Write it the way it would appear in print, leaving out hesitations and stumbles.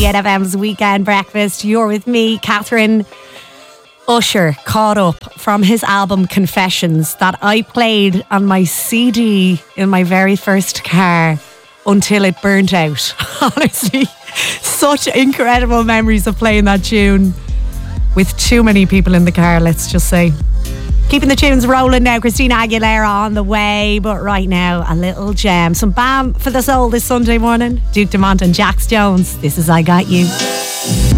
98FM's Weekend Breakfast. You're with me, Catherine. Usher caught up from his album Confessions that I played on my CD in my very first car until it burnt out. Honestly, such incredible memories of playing that tune with too many people in the car, let's just say. Keeping the tunes rolling now. Christina Aguilera on the way, but right now a little gem, some Bam for the soul this Sunday morning. Duke Dumont and Jax Jones. This is I Got You.